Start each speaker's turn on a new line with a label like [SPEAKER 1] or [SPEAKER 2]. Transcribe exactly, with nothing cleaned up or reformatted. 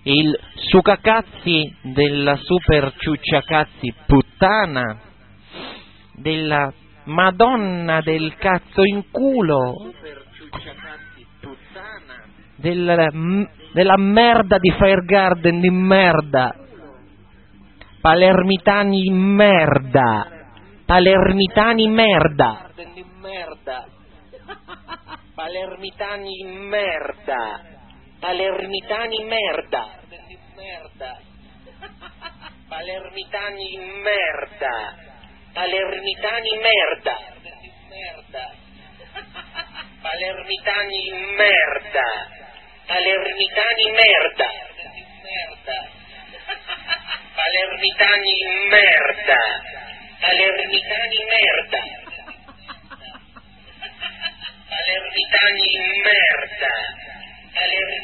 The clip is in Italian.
[SPEAKER 1] il sucacazzi della super ciucciacazzi puttana, della Madonna del cazzo in culo, della, della merda di Fire Garden di merda, palermitani merda, palermitani merda, palermitani merda, palermitani merda, palermitani merda, palermitani merda, palermitani merda, palermitani merda, palermitani merda, palermitani merda, palermitani merda, palermitani